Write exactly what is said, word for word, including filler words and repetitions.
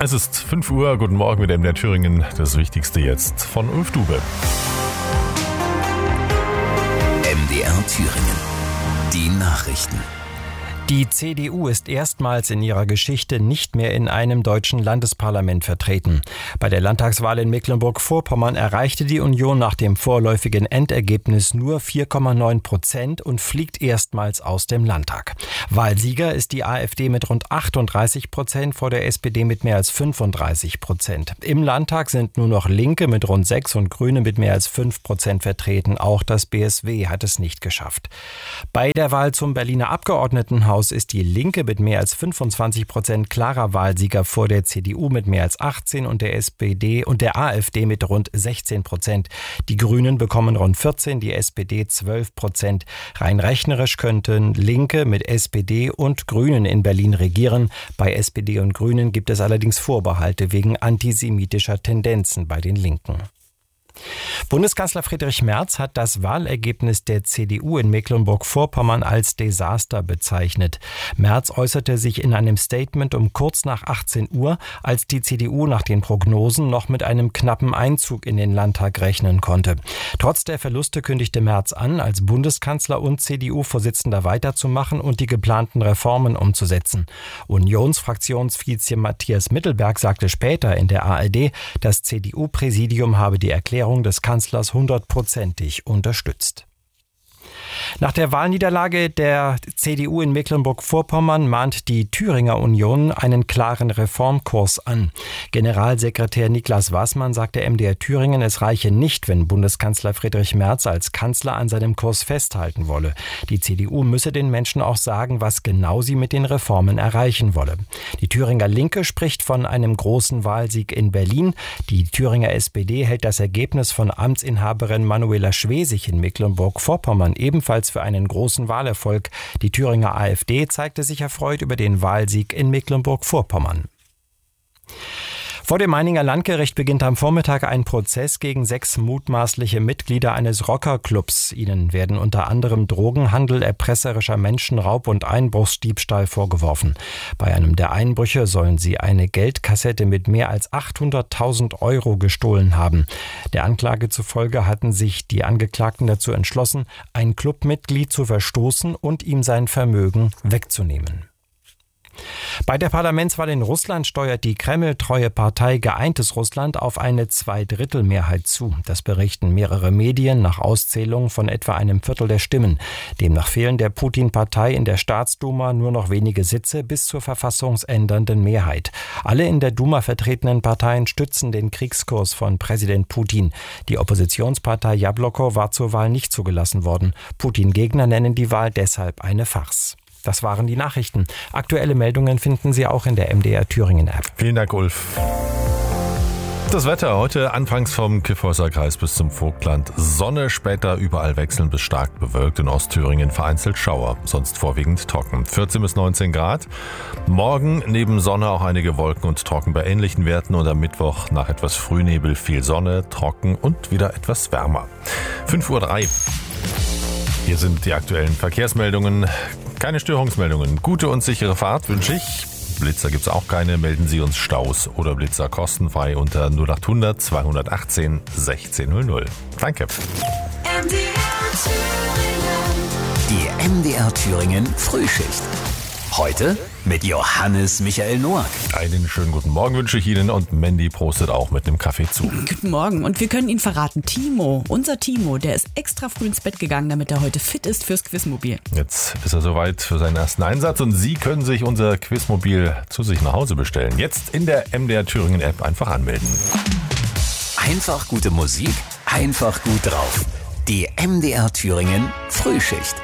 Es ist fünf Uhr, guten Morgen mit M D R Thüringen. Das Wichtigste jetzt von Ulf Dube. M D R Thüringen. Die Nachrichten. Die C D U ist erstmals in ihrer Geschichte nicht mehr in einem deutschen Landesparlament vertreten. Bei der Landtagswahl in Mecklenburg-Vorpommern erreichte die Union nach dem vorläufigen Endergebnis nur vier Komma neun Prozent und fliegt erstmals aus dem Landtag. Wahlsieger ist die AfD mit rund achtunddreißig Prozent vor der S P D mit mehr als fünfunddreißig Prozent. Im Landtag sind nur noch Linke mit rund sechs und Grüne mit mehr als fünf Prozent vertreten. Auch das B S W hat es nicht geschafft. Bei der Wahl zum Berliner Abgeordnetenhaus ist die Linke mit mehr als fünfundzwanzig Prozent klarer Wahlsieger vor der C D U mit mehr als achtzehn und der S P D und der AfD mit rund sechzehn Prozent. Die Grünen bekommen rund vierzehn, die S P D zwölf Prozent. Rein rechnerisch könnten Linke mit S P D und Grünen in Berlin regieren. Bei S P D und Grünen gibt es allerdings Vorbehalte wegen antisemitischer Tendenzen bei den Linken. Bundeskanzler Friedrich Merz hat das Wahlergebnis der C D U in Mecklenburg-Vorpommern als Desaster bezeichnet. Merz äußerte sich in einem Statement um kurz nach achtzehn Uhr, als die C D U nach den Prognosen noch mit einem knappen Einzug in den Landtag rechnen konnte. Trotz der Verluste kündigte Merz an, als Bundeskanzler und C D U-Vorsitzender weiterzumachen und die geplanten Reformen umzusetzen. Unionsfraktionsvize Matthias Mittelberg sagte später in der A R D, das C D U-Präsidium habe die Erklärung des Kanzlers hundertprozentig unterstützt. Nach der Wahlniederlage der C D U in Mecklenburg-Vorpommern mahnt die Thüringer Union einen klaren Reformkurs an. Generalsekretär Niklas Waßmann sagte M D R Thüringen, es reiche nicht, wenn Bundeskanzler Friedrich Merz als Kanzler an seinem Kurs festhalten wolle. Die C D U müsse den Menschen auch sagen, was genau sie mit den Reformen erreichen wolle. Die Thüringer Linke spricht von einem großen Wahlsieg in Berlin. Die Thüringer S P D hält das Ergebnis von Amtsinhaberin Manuela Schwesig in Mecklenburg-Vorpommern ebenfalls für einen großen Wahlerfolg. Die Thüringer AfD zeigte sich erfreut über den Wahlsieg in Mecklenburg-Vorpommern. Vor dem Meininger Landgericht beginnt am Vormittag ein Prozess gegen sechs mutmaßliche Mitglieder eines Rockerclubs. Ihnen werden unter anderem Drogenhandel, erpresserischer Menschenraub und Einbruchsdiebstahl vorgeworfen. Bei einem der Einbrüche sollen sie eine Geldkassette mit mehr als achthunderttausend Euro gestohlen haben. Der Anklage zufolge hatten sich die Angeklagten dazu entschlossen, ein Clubmitglied zu verstoßen und ihm sein Vermögen wegzunehmen. Bei der Parlamentswahl in Russland steuert die Kreml-treue Partei Geeintes Russland auf eine Zweidrittelmehrheit zu. Das berichten mehrere Medien nach Auszählung von etwa einem Viertel der Stimmen. Demnach fehlen der Putin-Partei in der Staatsduma nur noch wenige Sitze bis zur verfassungsändernden Mehrheit. Alle in der Duma vertretenen Parteien stützen den Kriegskurs von Präsident Putin. Die Oppositionspartei Jabloko war zur Wahl nicht zugelassen worden. Putin-Gegner nennen die Wahl deshalb eine Farce. Das waren die Nachrichten. Aktuelle Meldungen finden Sie auch in der M D R Thüringen App. Vielen Dank, Ulf. Das Wetter heute anfangs vom Kyffhäuser Kreis bis zum Vogtland. Sonne, später überall wechselnd bis stark bewölkt. In Ostthüringen vereinzelt Schauer, sonst vorwiegend trocken. vierzehn bis neunzehn Grad. Morgen neben Sonne auch einige Wolken und trocken bei ähnlichen Werten. Und am Mittwoch nach etwas Frühnebel viel Sonne, trocken und wieder etwas wärmer. fünf Uhr drei. Hier sind die aktuellen Verkehrsmeldungen. Keine Störungsmeldungen. Gute und sichere Fahrt wünsche ich. Blitzer gibt's auch keine. Melden Sie uns Staus oder Blitzer kostenfrei unter null achthundert zweihundertachtzehn sechzehn null null. Danke. M D R Thüringen. Die M D R Thüringen Frühschicht. Heute mit Johannes Michael Noack. Einen schönen guten Morgen wünsche ich Ihnen und Mandy prostet auch mit einem Kaffee zu. Guten Morgen und wir können Ihnen verraten, Timo, unser Timo, der ist extra früh ins Bett gegangen, damit er heute fit ist fürs Quizmobil. Jetzt ist er soweit für seinen ersten Einsatz und Sie können sich unser Quizmobil zu sich nach Hause bestellen. Jetzt in der M D R Thüringen App einfach anmelden. Einfach gute Musik, einfach gut drauf. Die M D R Thüringen Frühschicht.